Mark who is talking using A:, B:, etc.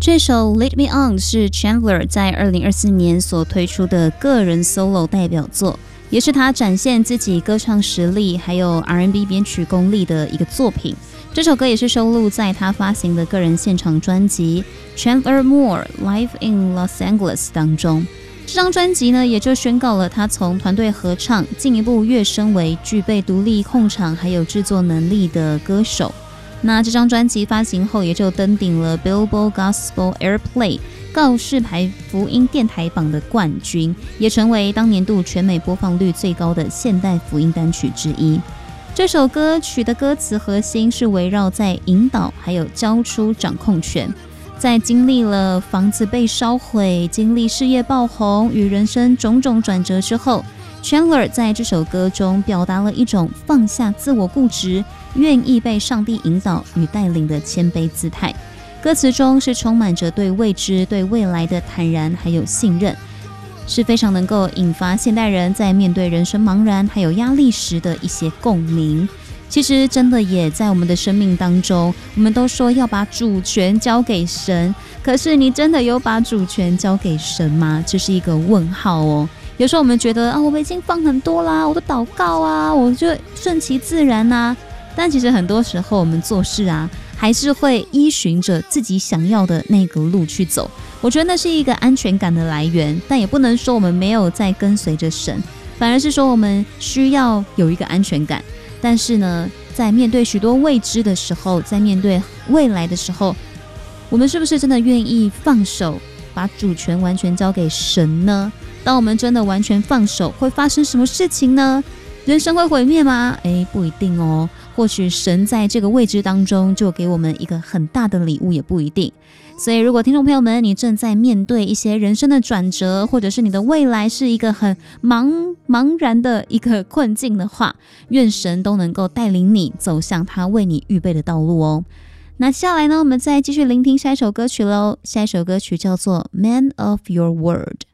A: 这首 Lead Me On 是 Chandler 在2024年所推出的个人 solo 代表作，也是他展现自己歌唱实力还有 R&B 编曲功力的一个作品。这首歌也是收录在他发行的个人现场专辑 Chandler Moore Live in Los Angeles 当中。这张专辑呢，也就宣告了他从团队合唱进一步跃升为具备独立控场还有制作能力的歌手。那这张专辑发行后，也就登顶了 Billboard Gospel Airplay 告示牌福音电台榜的冠军，也成为当年度全美播放率最高的现代福音单曲之一。这首歌曲的歌词核心是围绕在引导还有交出掌控权。在经历了房子被烧毁、经历事业爆红与人生种种转折之后， Chandler 在这首歌中表达了一种放下自我固执，愿意被上帝引导与带领的谦卑姿态。歌词中是充满着对未知、对未来的坦然还有信任，是非常能够引发现代人在面对人生茫然还有压力时的一些共鸣。其实真的也在我们的生命当中，我们都说要把主权交给神，可是你真的有把主权交给神吗？这是一个问号哦。有时候我们觉得我已经放很多啦，我的祷告啊，我就顺其自然啊，但其实很多时候我们做事啊，还是会依循着自己想要的那个路去走。我觉得那是一个安全感的来源，但也不能说我们没有在跟随着神，反而是说我们需要有一个安全感。但是呢，在面对许多未知的时候，在面对未来的时候，我们是不是真的愿意放手，把主权完全交给神呢？当我们真的完全放手，会发生什么事情呢？人生会毁灭吗？不一定哦。或许神在这个未知当中就给我们一个很大的礼物，也不一定。所以如果听众朋友们，你正在面对一些人生的转折，或者是你的未来是一个很茫然的一个困境的话，愿神都能够带领你走向他为你预备的道路哦。那接下来呢，我们再继续聆听下一首歌曲咯。下一首歌曲叫做 Man of Your Word。